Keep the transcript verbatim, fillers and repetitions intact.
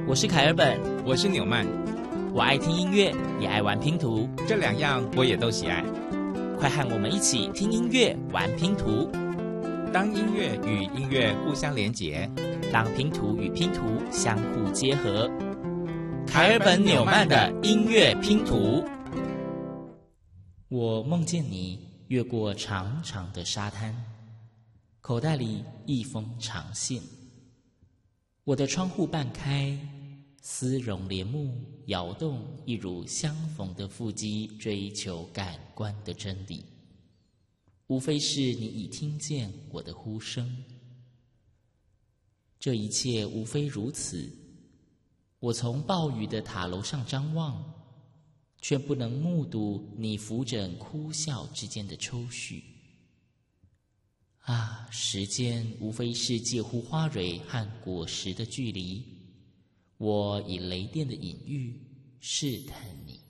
我是凯尔本， 我是纽曼。 我爱听音乐，也爱玩拼图， 这两样我也都喜爱。 快和我们一起听音乐，玩拼图。 当音乐与音乐互相连结， 让拼图与拼图相互结合。凯尔本纽曼的音乐拼图。我梦见你越过长长的沙滩，口袋里一封长信。我的窗户半开，丝绒帘幕摇动，一如相逢的腹肌追求感官的真理。无非是你已听见我的呼声。这一切无非如此。我从暴雨的塔楼上张望，却不能目睹你扶枕哭笑之间的抽搐。啊，时间无非是介乎花蕊和果实的距离，我以雷电的隐喻试探你。